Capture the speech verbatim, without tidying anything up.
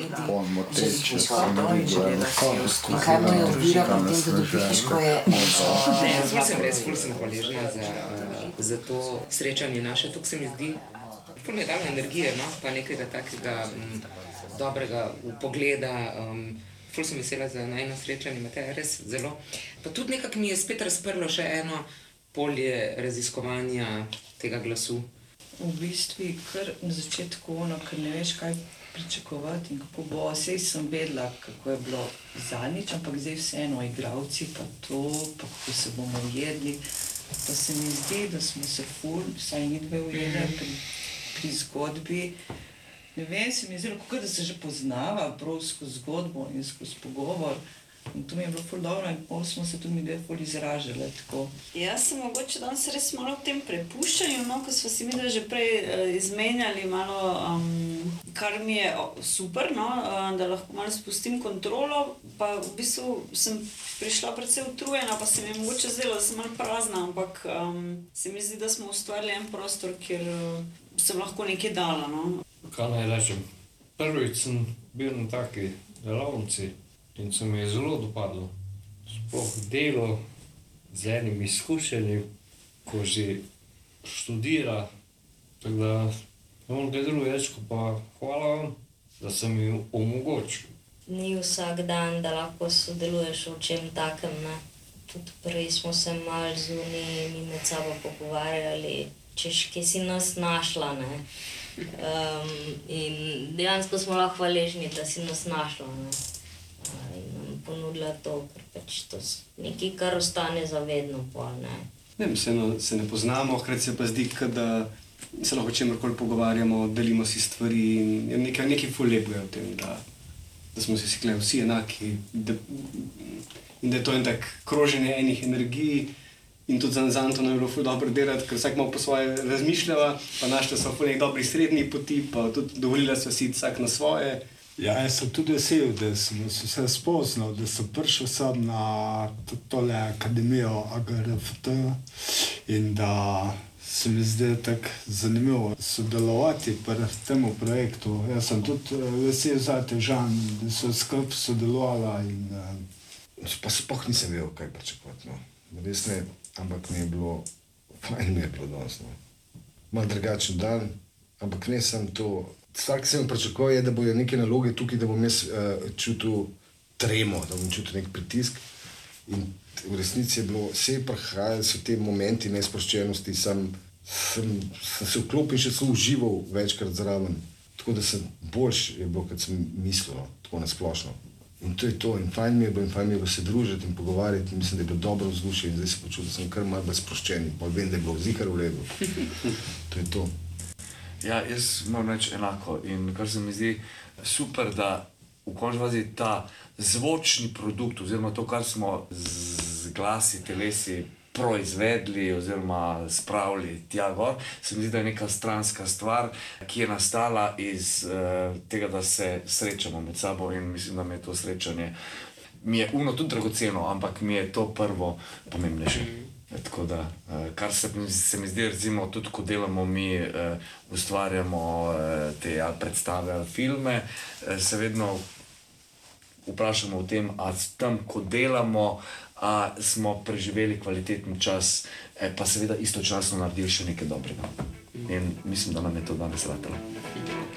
on moteč, če se mi vidi, da je lahko. In kaj mu je odbira pri tem, da dobi hiško je? Ne, ful sem res, ful sem hvaležna za, za to srečanje naše, tukaj se mi zdi, ful mi je dala energije, no, pa nekega takega m, dobrega pogleda, um, ful sem vesela za najno srečanje, Mateja, res zelo. Pa tudi nekako mi je spet razprlo še eno polje raziskovanja tega glasu. V bistvu kar na začetku ono, ker ne veš, kaj pričakovati in kako bo. Sej sem vedela, kako je bilo zadnjič, ampak zdaj vseeno igravci, pa to, pa kako se bomo ujedli. Pa se mi zdi, da smo se ful, vsaj mi dve ujedli pri, pri zgodbi. Ne vem, se mi je zdelo, kako da se že poznava prav skozi zgodbo in skozi pogovor. In to mi je bilo ful dobro in pol smo se tudi mi dve ful izražali, tako. Jaz sem mogoče danes res malo v tem prepuščanju, no, ko smo si mi da že prej uh, izmenjali malo, um, kar mi je super, no, uh, da lahko malo spustim kontrolo, pa v bistvu sem prišla predvsej utrujena, pa se mi je mogoče zdelo, da sem malo prazna, ampak um, se mi zdi, da smo ustvarili en prostor, kjer uh, sem lahko nekaj dala, no. Kaj naj rečem? Prvič sem bil na taki delavnici in se mi je zelo dopadlo. Sploh delo z enim izkušenjem, ko že študira, tako da ne bom kaj drugo reči, pa hvala vam, da sem mi omogočil. Ni vsak dan, da lahko sodeluješ v čem takem, ne. Tudi prej smo se malo zunaj mi med sabo pogovarjali, češ, kje si nas našla, ne. Um, in dejansko smo lahko hvaležni, da si nas našla, ne. In nam ponudila to, ker pač to nekaj, kar ostane zavedno pol, ne. Ne, se, no, se ne poznamo, hkrati se pa zdi, da se lahko čemrkoli pogovarjamo, delimo si stvari in nekaj, nekaj ful lepo je v tem, da, da smo si sikle vsi enaki da, in da je to en tak kroženje enih energij in tudi za, za Antona je bilo ful dobro delati, ker vsak malo po svoje razmišljava, pa našla so ful nek dobri srednji poti, pa tudi dovolila so si vsak na svoje. Ja, jaz sem tudi vesel, da sem se spoznal, da sem prišel sem na tole akademijo A G R F T in da se mi zdi tako zanimivo sodelovati pri tem projektu. Jaz sem tudi vesel za te Žan, da so skupaj sodelovala in pa sploh nisem vedel, kaj pričakovati, no. Res ne, ampak mi je bilo, fajn mi je bilo danes, no. Malo drugačen dan, ampak ne sem to. Stvar, ki sem pričakoval, je, da bojo neke naloge tukaj, da bom jaz uh, čutil tremo, da bom čutil nek pritisk. In v resnici je bilo, vse prihajali so te momenti nesproščenosti, sem, sem, sem se vklopil in še sem užival večkrat zraven. Tako da sem boljš je bilo, kot sem mislil, no, tako nasplošno. In to je to, in fajn mi je bilo, in fajn mi je bilo se družiti in pogovarjati, in mislim, da je bilo dobro vzdušje in zdaj se počutil, da sem kar malo bolj sproščen, pa vem, da je bilo zikar v redu. To je to. Ja, jaz moram reči enako in kar se mi zdi super, da v končni fazi ta zvočni produkt oziroma to, kar smo z glasi, telesi proizvedli oziroma spravili tja gor, se mi zdi, da je neka stranska stvar, ki je nastala iz uh, tega, da se srečamo med sabo in mislim, da mi je to srečanje, mi je uno tudi dragoceno, ampak mi je to prvo pomembnejše. Tako da, kar se, se mi zdi, recimo, tudi ko delamo mi, uh, ustvarjamo uh, te ali predstave ali filme, uh, se vedno vprašamo o tem, a tam, ko delamo, a smo preživeli kvaliteten čas, eh, pa seveda istočasno naredili še nekaj dobrega. In mislim, da nam je to danes ratalo.